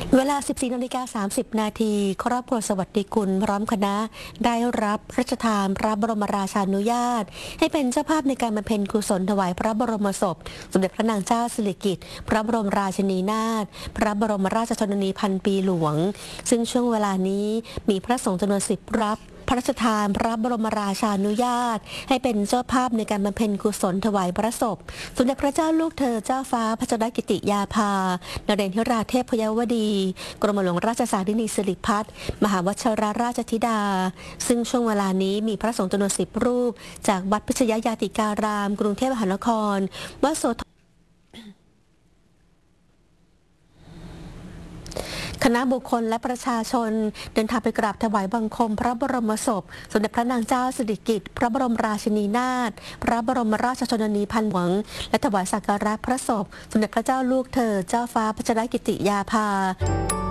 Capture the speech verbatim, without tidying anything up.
เวลา สิบสี่ นาฬิกา สามสิบ นาที ครอบครัวสวัสดิกุลพร้อมคณะได้รับพระราชทานพระบรมราชานุญาตให้เป็นเจ้าภาพในการบำเพ็ญกุศลถวายพระบรมศพสมเด็จพระนางเจ้าสิริกิติ์พระบรมราชินีนาถพระบรมราชชนนีพันปีหลวงซึ่งช่วงเวลานี้มีพระสงฆ์จำนวนสิบรับพระราชทานพระบรมราชานุญาตให้เป็นเจ้าภาพในการบำเพ็ญกุศลถวายพระศพสมเด็จพระเจ้าลูกเธอเจ้าฟ้าพัชรกิติยาภานเรนทิราเทพยวดีกรมหลวงราชสารินีสิริพัฒน์มหาวชิรราชธิดาซึ่งช่วงเวลานี้มีพระสงฆ์จำนวนสิบรูปจากวัดพิชยญาติการามกรุงเทพมหานครวัดโสธรคณะบุคคลและประชาชนเดินทางไปกราบถวายบังคมพระบรมศพสมเด็จพระนางเจ้าสิริกิติ์พระบรมราชินีนาถพระบรมราชชนนีพันหลวงและถวายสักการะพระศพสมเด็จพระเจ้าลูกเธอเจ้าฟ้าพัชรกิติยาภา